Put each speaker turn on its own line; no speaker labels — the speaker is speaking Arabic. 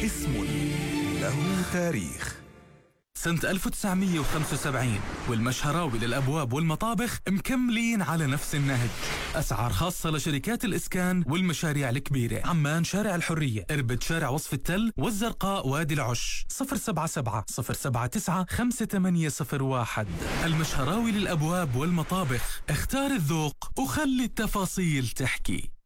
اسم له تاريخ.
سنة 1975 والمشهراوي للأبواب والمطابخ مكملين على نفس النهج. أسعار خاصة لشركات الإسكان والمشاريع الكبيرة. عمان شارع الحرية، إربد شارع وصف التل، والزرقاء وادي العش. 077 079 5801. المشهراوي للأبواب والمطابخ. اختار الذوق وخلي التفاصيل تحكي.